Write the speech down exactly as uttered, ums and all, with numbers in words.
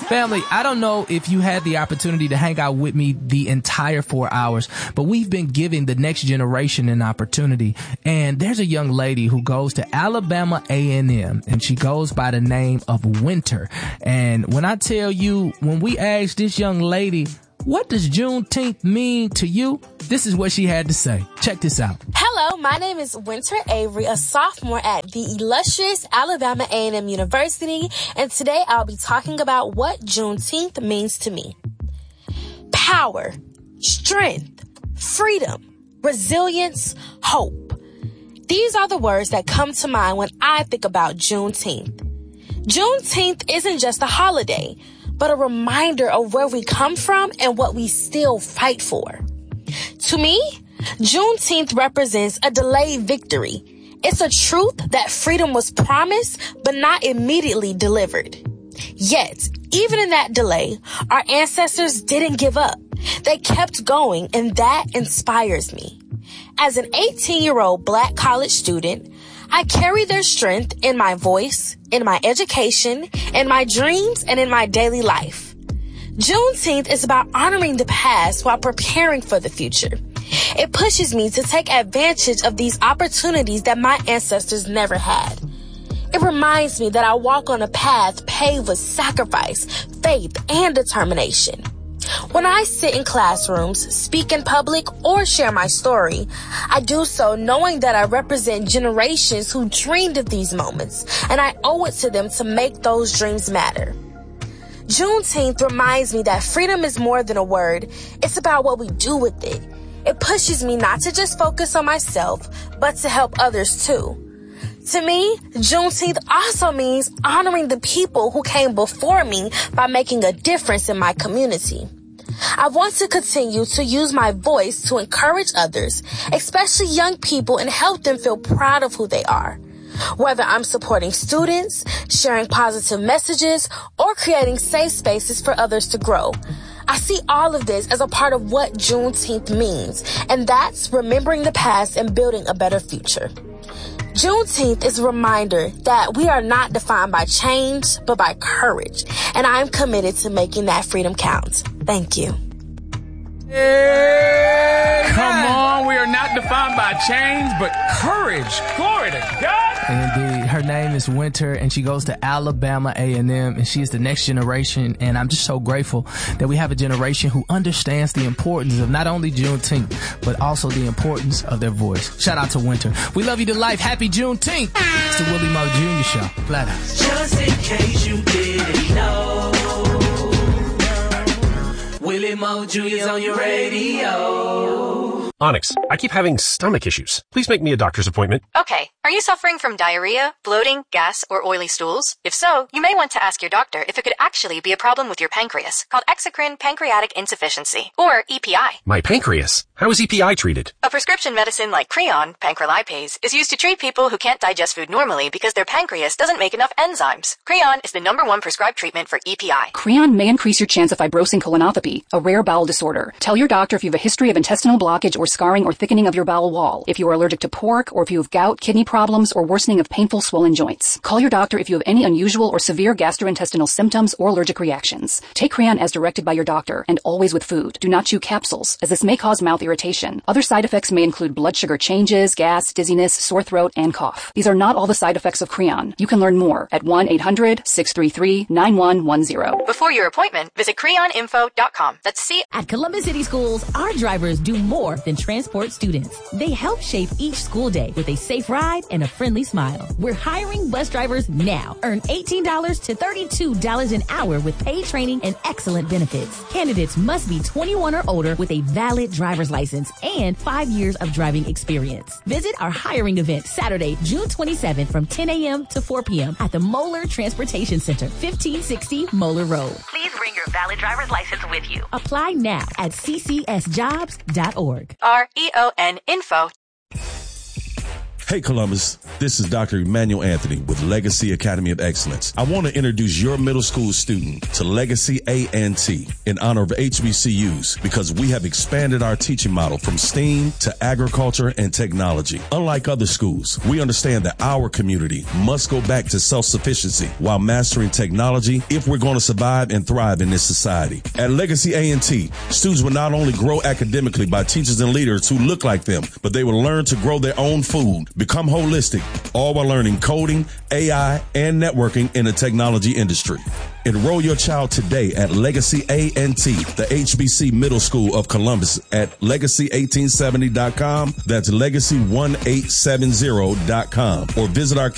Family, I don't know if you had the opportunity to hang out with me the entire four hours, but we've been giving the next generation an opportunity. And there's a young lady who goes to Alabama A and M, and she goes by the name of Winter. And when I tell you, when we asked this young lady, what does Juneteenth mean to you? This is what she had to say. Check this out. Hello, my name is Winter Avery, a sophomore at the illustrious Alabama A and M University, and today I'll be talking about what Juneteenth means to me. Power, strength, freedom, resilience, hope. These are the words that come to mind when I think about Juneteenth. Juneteenth isn't just a holiday, but a reminder of where we come from and what we still fight for. To me, Juneteenth represents a delayed victory. It's a truth that freedom was promised, but not immediately delivered. Yet, even in that delay, our ancestors didn't give up. They kept going, and that inspires me. As an eighteen-year-old Black college student, I carry their strength in my voice, in my education, in my dreams, and in my daily life. Juneteenth is about honoring the past while preparing for the future. It pushes me to take advantage of these opportunities that my ancestors never had. It reminds me that I walk on a path paved with sacrifice, faith, and determination. When I sit in classrooms, speak in public, or share my story, I do so knowing that I represent generations who dreamed of these moments, and I owe it to them to make those dreams matter. Juneteenth reminds me that freedom is more than a word. It's about what we do with it. It pushes me not to just focus on myself, but to help others too. To me, Juneteenth also means honoring the people who came before me by making a difference in my community. I want to continue to use my voice to encourage others, especially young people, and help them feel proud of who they are. Whether I'm supporting students, sharing positive messages, or creating safe spaces for others to grow, I see all of this as a part of what Juneteenth means, and that's remembering the past and building a better future. Juneteenth is a reminder that we are not defined by change, but by courage, and I'm committed to making that freedom count. Thank you. Yeah. Come on, we are not defined by change, but courage. Glory to God. Indeed. Her name is Winter, and she goes to Alabama A and M, and she is the next generation, and I'm just so grateful that we have a generation who understands the importance of not only Juneteenth, but also the importance of their voice. Shout out to Winter. We love you to life. Happy Juneteenth. It's the Willie Moe Junior Show. Flat out. Just in case you didn't know, Willie Moe Junior's on your radio. Onyx, I keep having stomach issues. Please make me a doctor's appointment. Okay. Are you suffering from diarrhea, bloating, gas, or oily stools? If so, you may want to ask your doctor if it could actually be a problem with your pancreas, called exocrine pancreatic insufficiency, or E P I. My pancreas? How is E P I treated? A prescription medicine like Creon, pancrelipase, is used to treat people who can't digest food normally because their pancreas doesn't make enough enzymes. Creon is the number one prescribed treatment for E P I. Creon may increase your chance of fibrosing colonopathy, a rare bowel disorder. Tell your doctor if you have a history of intestinal blockage or scarring or thickening of your bowel wall, if you are allergic to pork, or if you have gout, kidney problems, or worsening of painful swollen joints. Call your doctor if you have any unusual or severe gastrointestinal symptoms or allergic reactions. Take Creon as directed by your doctor, and always with food. Do not chew capsules, as this may cause mouth irritation. Other side effects may include blood sugar changes, gas, dizziness, sore throat, and cough. These are not all the side effects of Creon. You can learn more at one eight hundred six three three nine one one zero. Before your appointment, visit creon info dot com. That's C. At Columbus City Schools, our drivers do more than transport students. They help shape each school day with a safe ride and a friendly smile. We're hiring bus drivers now. Earn eighteen dollars to thirty-two dollars an hour with paid training and excellent benefits. Candidates must be twenty-one or older with a valid driver's license and five years of driving experience. Visit our hiring event Saturday, June twenty-seventh from ten a.m. to four p.m. at the Moeller Transportation Center, fifteen sixty Moeller Road. Please bring your valid driver's license with you. Apply now at c c s jobs dot org. R E O N info. Hey Columbus, this is Doctor Emmanuel Anthony with Legacy Academy of Excellence. I want to introduce your middle school student to Legacy A and T in honor of H B C Us because we have expanded our teaching model from STEAM to agriculture and technology. Unlike other schools, we understand that our community must go back to self-sufficiency while mastering technology if we're going to survive and thrive in this society. At Legacy A and T, students will not only grow academically by teachers and leaders who look like them, but they will learn to grow their own food, become holistic, all while learning coding, A I, and networking in the technology industry. Enroll your child today at Legacy A and T, the H B C Middle School of Columbus at legacy eighteen seventy dot com. That's legacy eighteen seventy dot com. Or visit our